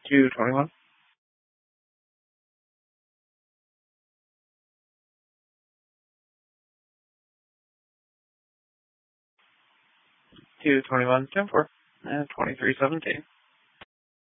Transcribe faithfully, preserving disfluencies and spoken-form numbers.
two twenty-one. two twenty-one, ten four, and twenty-three seventeen.